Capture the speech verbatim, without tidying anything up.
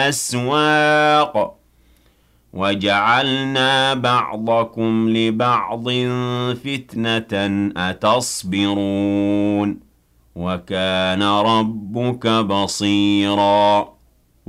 الأسواق وجعلنا بعضكم لبعض فتنة أتصبرون وكان ربك بصيرا